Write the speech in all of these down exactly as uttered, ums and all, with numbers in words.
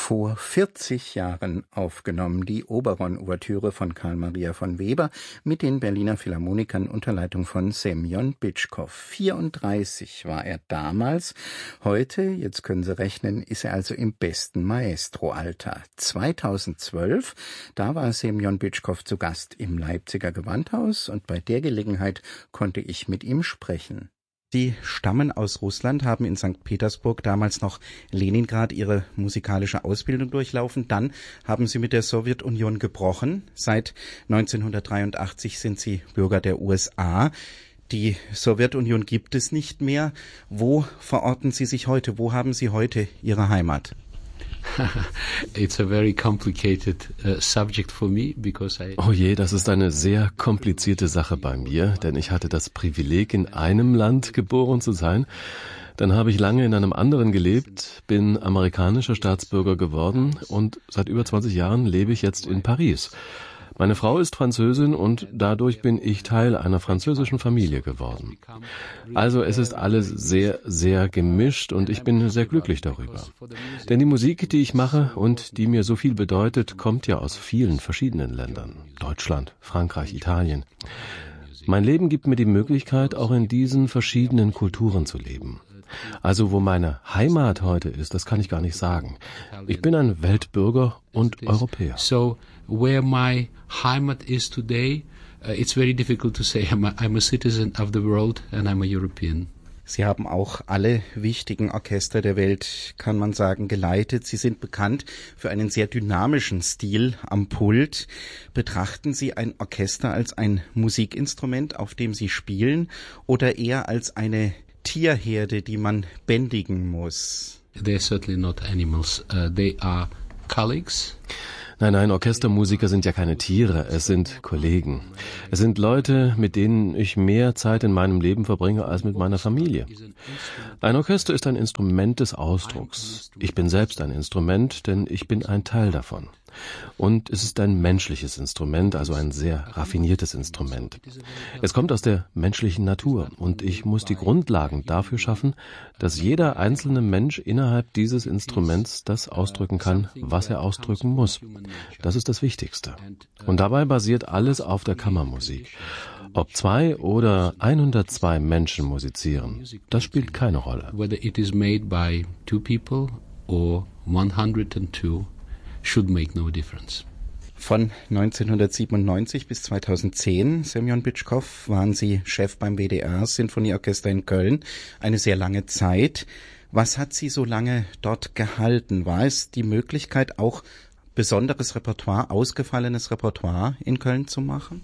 vor vierzig Jahren aufgenommen, die Oberon-Ouvertüre von Carl Maria von Weber mit den Berliner Philharmonikern unter Leitung von Semjon Bitschkow. vierunddreißig war er damals. Heute, jetzt können Sie rechnen, ist er also im besten Maestro-Alter. zweitausendzwölf, da war Semjon Bitschkow zu Gast im Leipziger Gewandhaus und bei der Gelegenheit konnte ich mit ihm sprechen. Sie stammen aus Russland, haben in Sankt Petersburg, damals noch Leningrad, ihre musikalische Ausbildung durchlaufen. Dann haben sie mit der Sowjetunion gebrochen. Seit neunzehnhundertdreiundachtzig sind sie Bürger der U S A. Die Sowjetunion gibt es nicht mehr. Wo verorten Sie sich heute? Wo haben Sie heute Ihre Heimat? It's a very complicated uh, subject for me because I Oh je, das ist eine sehr komplizierte Sache bei mir, denn ich hatte das Privileg, in einem Land geboren zu sein. Dann habe ich lange in einem anderen gelebt, bin amerikanischer Staatsbürger geworden und seit über zwanzig Jahren lebe ich jetzt in Paris. Meine Frau ist Französin und dadurch bin ich Teil einer französischen Familie geworden. Also es ist alles sehr, sehr gemischt und ich bin sehr glücklich darüber. Denn die Musik, die ich mache und die mir so viel bedeutet, kommt ja aus vielen verschiedenen Ländern. Deutschland, Frankreich, Italien. Mein Leben gibt mir die Möglichkeit, auch in diesen verschiedenen Kulturen zu leben. Also wo meine Heimat heute ist, das kann ich gar nicht sagen. Ich bin ein Weltbürger und Europäer. So where my Heimat is today, uh, it's very difficult to say. I'm a, I'm a citizen of the world and I'm a European. Sie haben auch alle wichtigen Orchester der Welt, kann man sagen, geleitet. Sie sind bekannt für einen sehr dynamischen Stil am Pult. Betrachten Sie ein Orchester als ein Musikinstrument, auf dem Sie spielen, oder eher als eine Tierherde, die man bändigen muss? They're certainly not animals. Uh, they are colleagues. Nein, nein, Orchestermusiker sind ja keine Tiere, es sind Kollegen. Es sind Leute, mit denen ich mehr Zeit in meinem Leben verbringe als mit meiner Familie. Ein Orchester ist ein Instrument des Ausdrucks. Ich bin selbst ein Instrument, denn ich bin ein Teil davon. Und es ist ein menschliches Instrument, also ein sehr raffiniertes Instrument. Es kommt aus der menschlichen Natur und ich muss die Grundlagen dafür schaffen, dass jeder einzelne Mensch innerhalb dieses Instruments das ausdrücken kann, was er ausdrücken muss. Das ist das Wichtigste. Und dabei basiert alles auf der Kammermusik. Ob zwei oder hundertzwei Menschen musizieren, das spielt keine Rolle. Whether it is made by two people or one hundred two should make no difference. Von neunzehnhundertsiebenundneunzig bis zweitausendzehn, Semjon Bitschkow, waren Sie Chef beim W D R Sinfonieorchester in Köln. Eine sehr lange Zeit. Was hat Sie so lange dort gehalten? War es die Möglichkeit, auch besonderes Repertoire, ausgefallenes Repertoire in Köln zu machen?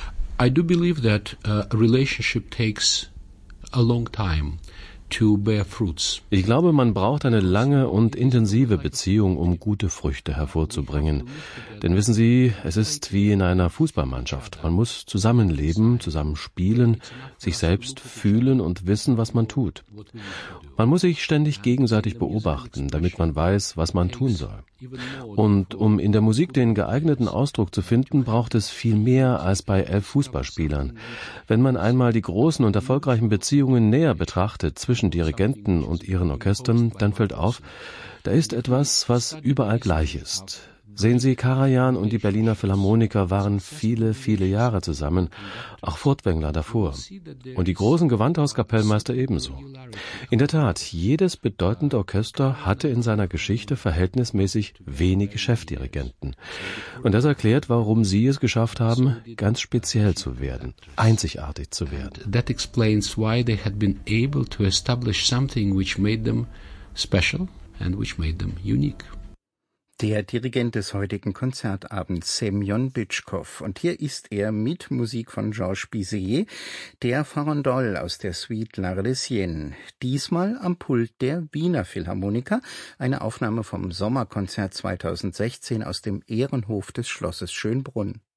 I do believe that uh, a relationship takes a long time to bear fruits. Ich glaube, man braucht eine lange und intensive Beziehung, um gute Früchte hervorzubringen. Denn wissen Sie, es ist wie in einer Fußballmannschaft. Man muss zusammenleben, zusammen spielen, sich selbst fühlen und wissen, was man tut. Man muss sich ständig gegenseitig beobachten, damit man weiß, was man tun soll. Und um in der Musik den geeigneten Ausdruck zu finden, braucht es viel mehr als bei elf Fußballspielern. Wenn man einmal die großen und erfolgreichen Beziehungen näher betrachtet zwischen Dirigenten und ihren Orchestern, dann fällt auf, da ist etwas, was überall gleich ist. Sehen Sie, Karajan und die Berliner Philharmoniker waren viele, viele Jahre zusammen, auch Furtwängler davor. Und die großen Gewandhauskapellmeister ebenso. In der Tat, jedes bedeutende Orchester hatte in seiner Geschichte verhältnismäßig wenige Chefdirigenten. Und das erklärt, warum Sie es geschafft haben, ganz speziell zu werden, einzigartig zu werden. That explains why they had been able to establish something which made them special and which made them unique. Der Dirigent des heutigen Konzertabends, Semjon Bitschkow. Und hier ist er mit Musik von Georges Bizet, der Farandole aus der Suite L'Arlésienne. Diesmal am Pult der Wiener Philharmoniker, eine Aufnahme vom Sommerkonzert zweitausendsechzehn aus dem Ehrenhof des Schlosses Schönbrunn.